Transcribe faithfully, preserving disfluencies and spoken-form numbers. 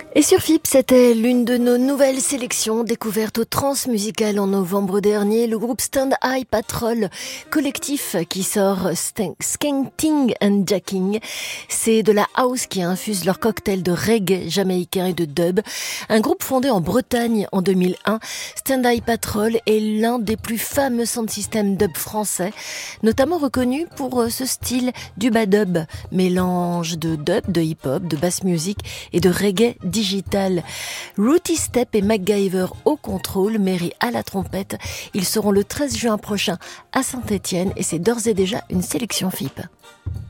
Et sur F I P, c'était l'une de nos nouvelles sélections découvertes au Transmusical en novembre dernier. Le groupe Stand Eye Patrol, collectif qui sort Skanking and Jacking. C'est de la house qui infuse leur cocktail de reggae jamaïcain et de dub. Un groupe fondé en Bretagne en deux mille un. Stand Eye Patrol est l'un des plus fameux sound system dub français, notamment reconnu pour ce style du badub, mélange de dub, de hip-hop, de bass music et de reggae digital. Rooty Step et MacGyver au contrôle, Mary à la trompette. Ils seront le treize juin prochain à Saint-Étienne et c'est d'ores et déjà une sélection F I P.